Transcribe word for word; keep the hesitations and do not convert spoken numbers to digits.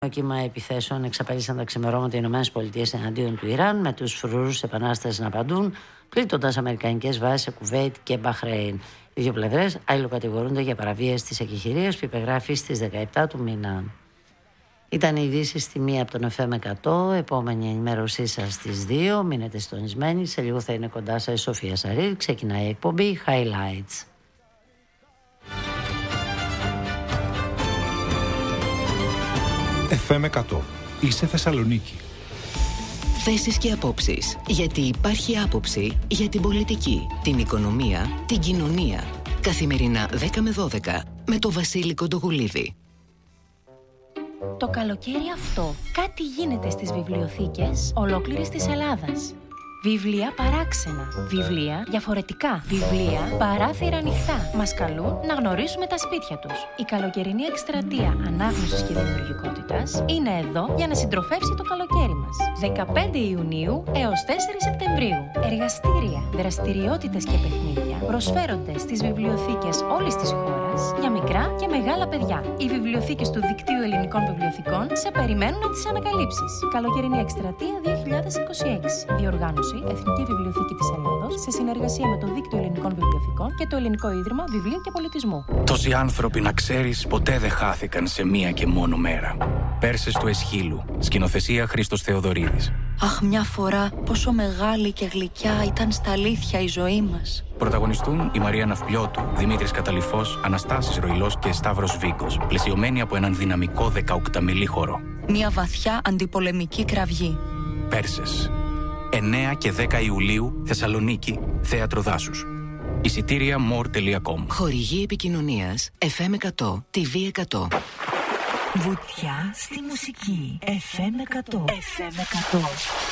Το κύμα επιθέσεων εξαπέλυσαν τα ξημερώματα οι Ηνωμένες Πολιτείες εναντίον του Ιράν, με τους φρουρούς επανάστασες να απαντούν, πλήττοντας αμερικανικές βάσεις σε Κουβέιτ και Μπαχρέιν. Οι δύο πλευρές αλληλοκατηγορούνται για παραβίαση της εκεχηρίας που υπεγράφει στις δεκαεπτά του μήνα. Ήταν οι ειδήσεις στη μία από τον εφ εμ εκατό. Επόμενη ενημέρωσή σας στις δύο. Μείνετε συντονισμένοι. Σε λίγο θα είναι κοντά σας η Σοφία Σαρή. Ξεκινάει η εκπομπή Highlights. εφ εμ εκατό. Είσαι Θεσσαλονίκη. Θέσεις και απόψεις. Γιατί υπάρχει άποψη για την πολιτική, την οικονομία, την κοινωνία. Καθημερινά δέκα με δώδεκα με το Βασίλη Κοντογουλίδη. Το καλοκαίρι αυτό κάτι γίνεται στις βιβλιοθήκες ολόκληρης της Ελλάδας. Βιβλία παράξενα, βιβλία διαφορετικά, βιβλία παράθυρα ανοιχτά. Μας καλούν να γνωρίσουμε τα σπίτια τους. Η καλοκαιρινή εκστρατεία ανάγνωσης και δημιουργικότητας είναι εδώ για να συντροφεύσει το καλοκαίρι μας. δεκαπέντε Ιουνίου έως τέσσερις Σεπτεμβρίου. Εργαστήρια, δραστηριότητες και παιχνίδια προσφέρονται στις βιβλιοθήκες όλης της χώρας για μικρά και μεγάλα παιδιά. Οι βιβλιοθήκες του Δικτύου Ελληνικών Βιβλιοθηκών σε περιμένουν να τις ανακαλύψεις. Καλοκαιρινή εκστρατεία δύο χιλιάδες είκοσι έξι. Διοργάνωση Εθνική Βιβλιοθήκη της Ελλάδος σε συνεργασία με το Δίκτυο Ελληνικών Βιβλιοθηκών και το Ελληνικό Ίδρυμα Βιβλίου και Πολιτισμού. Τόσοι άνθρωποι, να ξέρεις, ποτέ δεν χάθηκαν σε μία και μόνο μέρα. Πέρσες του Εσχύλου. Σκηνοθεσία Χρήστος Θεοδωρίδης. Αχ, μια φορά πόσο μεγάλη και γλυκιά ήταν στα αλήθεια η ζωή μας. Πρωταγωνιστούν η Μαρία Ναυπλιώτου, Δημήτρης Καταλυφός, Αναστάσης Ροϊλός και Σταύρος Βίκος, πλαισιωμένοι από έναν δυναμικό δεκαοκταμιλή χορό. Μια βαθιά αντιπολεμική κραυγή. Πέρσες. εννέα και δέκα Ιουλίου, Θεσσαλονίκη, Θέατρο Δάσους. Εισιτήρια more τελεία com. Χορηγή επικοινωνίας εφ εμ εκατό, τι βι εκατό. Βουτιά στη μουσική εφ εμ εκατό. εφ εμ εκατό.